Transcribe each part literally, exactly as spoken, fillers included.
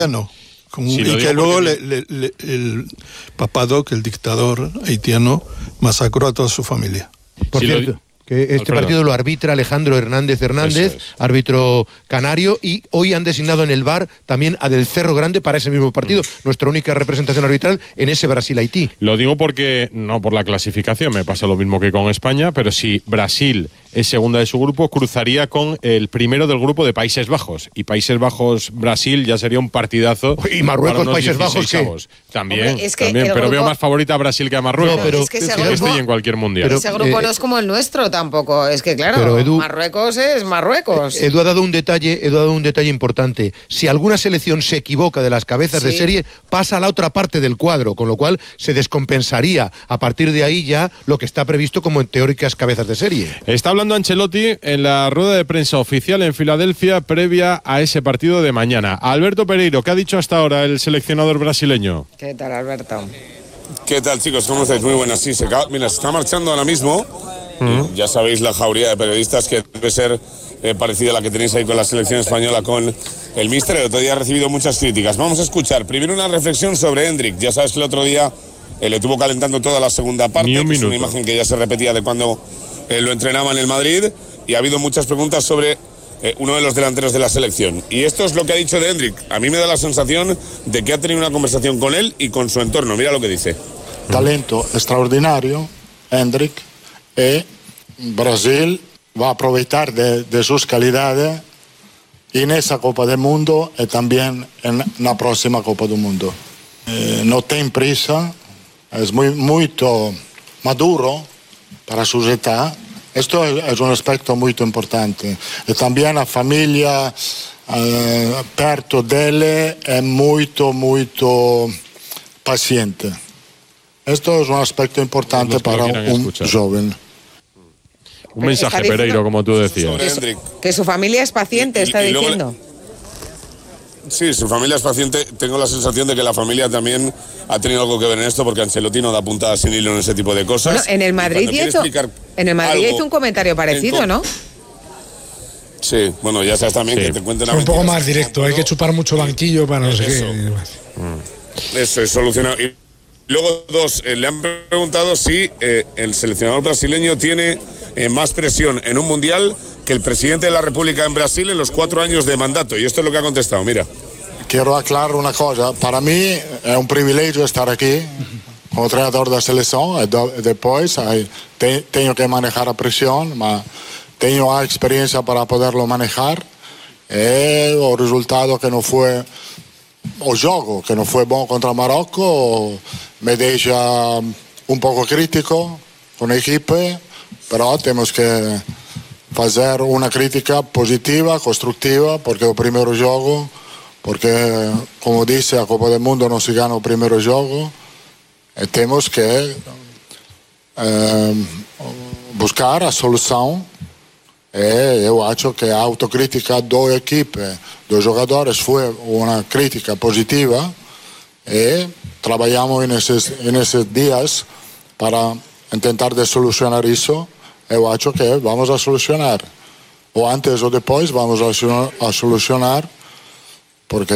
haitiano. Con, sí, y que luego le, le, le, el Papadoc, el dictador haitiano, masacró a toda su familia. Por sí, cierto, que este oh, partido lo arbitra Alejandro Hernández Hernández, es. árbitro canario, y hoy han designado en el V A R también a Del Cerro Grande para ese mismo partido, mm. nuestra única representación arbitral en ese Brasil-Haití. Lo digo porque, no por la clasificación, me pasa lo mismo que con España, pero si Brasil es segunda de su grupo, cruzaría con el primero del grupo de Países Bajos. Y Países Bajos-Brasil ya sería un partidazo. Y Marruecos-Países Bajos, ¿qué? También, Hombre, es que también pero grupo... veo más favorita a Brasil que a Marruecos. No, pero es que ese grupo... este y en cualquier mundial. Pero, ese grupo eh, no es como el nuestro tampoco. Es que claro, pero Edu, Marruecos es Marruecos. Edu ha dado un detalle, Edu ha dado un detalle importante. Si alguna selección se equivoca de las cabezas sí. de serie, pasa a la otra parte del cuadro, con lo cual se descompensaría a partir de ahí ya lo que está previsto como en teóricas cabezas de serie. Está hablando Ancelotti en la rueda de prensa oficial en Filadelfia previa a ese partido de mañana. Alberto Pereiro, ¿qué ha dicho hasta ahora el seleccionador brasileño? ¿Qué tal, Alberto? ¿Qué tal, chicos? ¿Cómo estáis? Muy buenas. Sí, se, mira, se está marchando ahora mismo. Mm. Ya sabéis la jauría de periodistas que debe ser eh, parecida a la que tenéis ahí con la selección española, con el míster. El otro día ha recibido muchas críticas. Vamos a escuchar primero una reflexión sobre Endrick. Ya sabes que el otro día eh, le tuvo calentando toda la segunda parte. Que es una imagen que ya se repetía de cuando eh, lo entrenaba en el Madrid. Y ha habido muchas preguntas sobre eh, uno de los delanteros de la selección. Y esto es lo que ha dicho de Endrick. A mí me da la sensación de que ha tenido una conversación con él y con su entorno. Mira lo que dice. Talento extraordinario, Endrick, y Brasil va a aprovechar de, de sus calidades en esa Copa del Mundo y también en la próxima Copa del Mundo. Eh, no tiene prisa, es muy, muy maduro para su edad. Esto es un aspecto muy importante. Y también la familia eh, perto de él es muy, muy paciente. Esto es un aspecto importante para un escuchar. joven. Un mensaje, diciendo, Pereiro, como tú decías. Que su, que su familia es paciente, y, está y, y diciendo. Le... Sí, su familia es paciente. Tengo la sensación de que la familia también ha tenido algo que ver en esto, porque Ancelotti no da puntadas sin hilo en ese tipo de cosas. Bueno, en el Madrid hizo, en el Madrid hizo un comentario parecido, ¿no? Sí, bueno, ya sabes también sí. que te cuenten a un poco más directo, hay que chupar mucho banquillo para no sé qué. Mm. Eso es solucionado. Y luego, dos, eh, le han preguntado si eh, el seleccionador brasileño tiene eh, más presión en un mundial que el presidente de la República en Brasil en los cuatro años de mandato. Y esto es lo que ha contestado, mira. Quiero aclarar una cosa. Para mí es un privilegio estar aquí como entrenador de la selección. Y después hay, te, tengo que manejar la presión, pero tengo la experiencia para poderlo manejar. Y el resultado que no fue, o juego que no fue bueno contra Marruecos, me deja un poco crítico con el equipo, pero tenemos que hacer una crítica positiva, constructiva, porque el primer juego, porque como dice, la Copa del Mundo no se gana el primer juego, y tenemos que eh, buscar la solución. E eu acho que a autocrítica do equipe, dos jogadores, foi uma crítica positiva e trabalhamos nesses, nesses dias para tentar de solucionar isso. Eu acho que vamos a solucionar. Ou antes ou depois vamos a solucionar, porque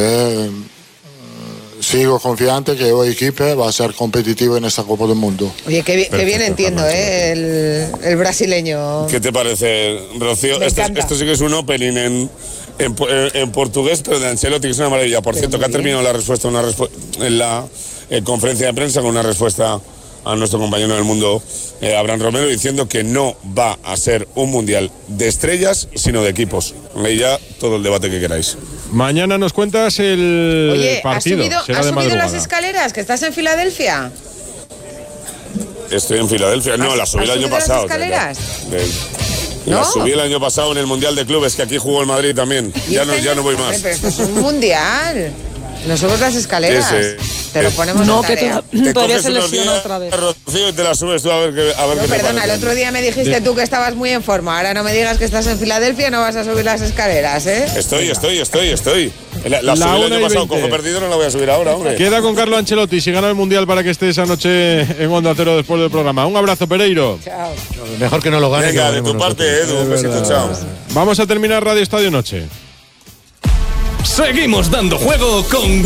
sigo confiante que el equipo va a ser competitivo en esta Copa del Mundo. Oye, qué bien, qué bien entiendo, ¿eh? El, el brasileño. ¿Qué te parece, Rocío? Esto, esto sí que es un opening en, en, en portugués, pero de Ancelotti, que es una maravilla. Por pero cierto, que ha terminado la respuesta una respu en la eh, conferencia de prensa con una respuesta a nuestro compañero del mundo, eh, Abraham Romero, diciendo que no va a ser un mundial de estrellas, sino de equipos. Ahí ya todo el debate que queráis. Mañana nos cuentas el Oye, partido. ¿has subido, Será ¿has de subido las escaleras? ¿Que estás en Filadelfia? Estoy en Filadelfia. No, la subí el año pasado. ¿Has subido las escaleras? De, de, ¿No? La subí el año pasado en el Mundial de Clubes, que aquí jugó el Madrid también. Ya no, ya no voy más. Pero esto es un mundial. No subes las escaleras. Sí, sí. Te lo ponemos no, en tarea. Que te, te todavía se lesiona otra vez. Rocío, y te la subes tú a ver qué a ver no, qué perdona, el otro día me dijiste tú que estabas muy en forma. Ahora no me digas que estás en Filadelfia y no vas a subir las escaleras, ¿eh? Estoy, estoy, estoy, estoy. La, la, la subí el año pasado, cojo perdido, no la voy a subir ahora, hombre. Queda con Carlo Ancelotti, si gana el Mundial, para que esté esa noche en Onda Cero después del programa. Un abrazo, Pereiro. Chao. Mejor que no lo gane. Venga, de tu parte, Edu, un besito, chao. Vamos a terminar Radio Estadio Noche. Seguimos dando juego con